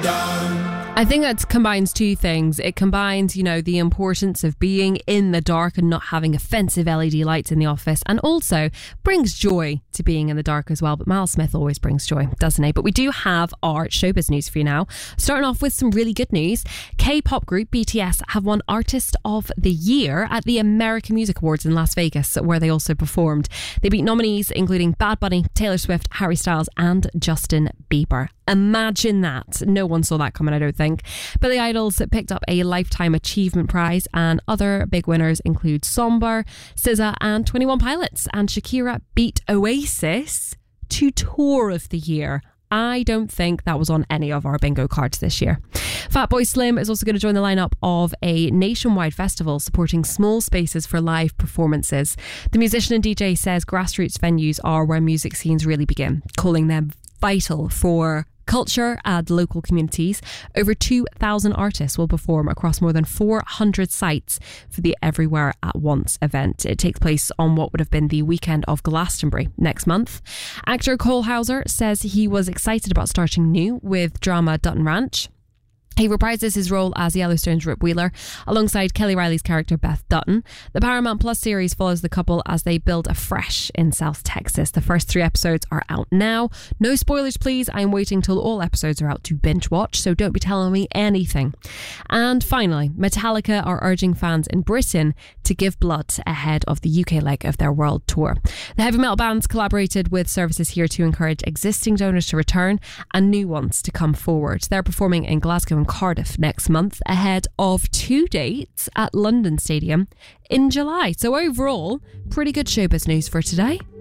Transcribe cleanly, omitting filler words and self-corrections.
I think that combines two things. It combines, the importance of being in the dark and not having offensive LED lights in the office, and also brings joy to being in the dark as well. But Miles Smith always brings joy, doesn't he? But we do have our showbiz news for you now. Starting off with some really good news. K-pop group BTS have won Artist of the Year at the American Music Awards in Las Vegas, where they also performed. They beat nominees including Bad Bunny, Taylor Swift, Harry Styles and Justin Bieber. Imagine that. No one saw that coming, I don't think. Billy Idol's picked up a Lifetime Achievement Prize, and other big winners include Somber, SZA and 21 Pilots. And Shakira beat Oasis to Tour of the Year. I don't think that was on any of our bingo cards this year. Fatboy Slim is also going to join the lineup of a nationwide festival supporting small spaces for live performances. The musician and DJ says grassroots venues are where music scenes really begin, calling them vital for culture and local communities. Over 2,000 artists will perform across more than 400 sites for the Everywhere at Once event. It takes place on what would have been the weekend of Glastonbury next month. Actor Cole Hauser says he was excited about starting new with drama Dutton Ranch. He reprises his role as Yellowstone's Rip Wheeler alongside Kelly Riley's character Beth Dutton. The Paramount Plus series follows the couple as they build afresh in South Texas. The first 3 episodes are out now. No spoilers, please. I'm waiting till all episodes are out to binge watch, so don't be telling me anything. And finally, Metallica are urging fans in Britain to give blood ahead of the UK leg of their world tour. The heavy metal bands collaborated with Services Here to encourage existing donors to return and new ones to come forward. They're performing in Glasgow and Cardiff next month, ahead of 2 dates at London Stadium in July. So overall, pretty good showbiz news for today.